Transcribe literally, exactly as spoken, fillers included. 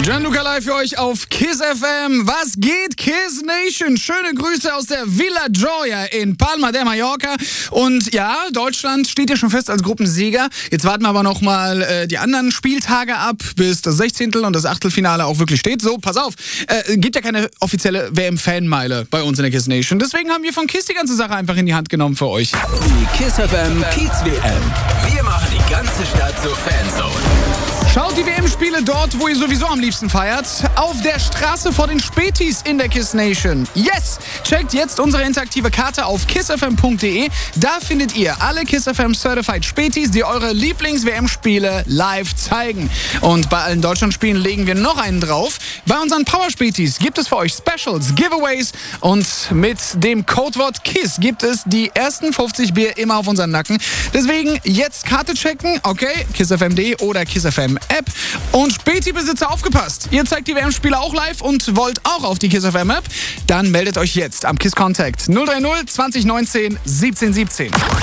Gianluca live für euch auf Kiss F M. Was geht, Kiss Nation? Schöne Grüße aus der Villa Gioia in Palma de Mallorca. Und ja, Deutschland steht ja schon fest als Gruppensieger. Jetzt warten wir aber noch mal äh, die anderen Spieltage ab, bis das Sechzehntel und das Achtelfinale auch wirklich steht. So, pass auf, äh, gibt ja keine offizielle W M-Fanmeile bei uns in der Kiss Nation. Deswegen haben wir von Kiss die ganze Sache einfach in die Hand genommen für euch. Die Kiss F M Kiez W M. Wir machen die ganze Stadt zur Fanzone. Schaut die W M-Spiele dort, wo ihr sowieso am liebsten feiert. Auf der Straße vor den Spätis in der Kiss Nation. Yes! Checkt jetzt unsere interaktive Karte auf kiss f m punkt d e. Da findet ihr alle Kiss F M Certified Spätis, die eure Lieblings-W M-Spiele live zeigen. Und bei allen Deutschlandspielen legen wir noch einen drauf. Bei unseren Power-Spätis gibt es für euch Specials, Giveaways und mit dem Codewort KISS gibt es die ersten fünfzig Bier immer auf unseren Nacken. Deswegen jetzt Karte checken, okay, kiss f m punkt d e oder Kiss F M App. Und Späti-Besitzer, aufgepasst! Ihr zeigt die W M-Spiele auch live und wollt auch auf die Kiss F M App? Dann meldet euch jetzt am Kiss Contact null drei null zwanzig neunzehn siebzehn siebzehn.